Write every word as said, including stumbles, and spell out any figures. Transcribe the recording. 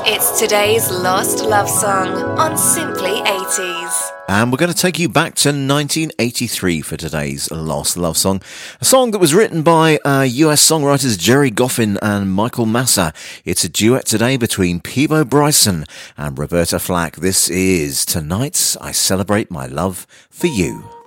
It's today's Lost Love Song on Simply eighties. And we're going to take you back to nineteen eighty-three for today's Lost Love Song. A song that was written by uh, U S songwriters Jerry Goffin and Michael Massa. It's a duet today between Peabo Bryson and Roberta Flack. This is Tonight I Celebrate My Love for You.